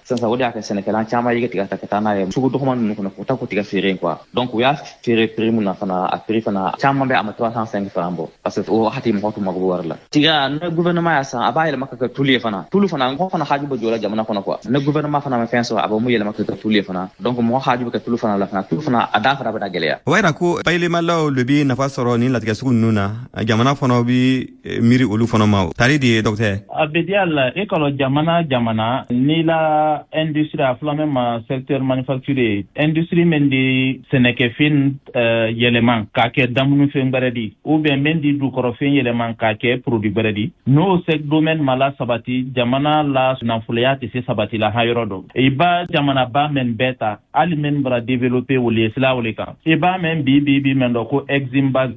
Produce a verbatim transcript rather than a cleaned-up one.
sansa o da ka Sénégal chama yige tiga takata na sugu do man ko ko ta ko tiga fere quoi donc ya fere prix mun na fana a prix fana chama be am trois cent cinq francs bo parce que o hati mo hoto mago warla tiga na gouvernement ya sa abayel makka ka tulier fana tulu fana ko fana haji bo jola jamana kono quoi na gouvernement fana ma fenso aba mu yele makka ka tulier fana donc mo haji ka tulu fana la fana tulu fana ada fara ba da geleya wayra ko payle malaw le bi na fa soro ni la tiga sugu nuna jamana fana bi miri olu fana ma tari di docteur abedial e ko jamana jamana ni la industrie a flamme ma secteur manufacturier industrie mendi seneke fin uh, yeleman ka ke damunu fen baradi ou bien mendi du korofin yeleman ka ke produit baradi no sek domaine mala sabati jamana la sunafuliyati se sabati la hayrodo e ba jamana ba men beta ali men bra développer woli isla woli kan e ba men bi bi bi men do ko exim base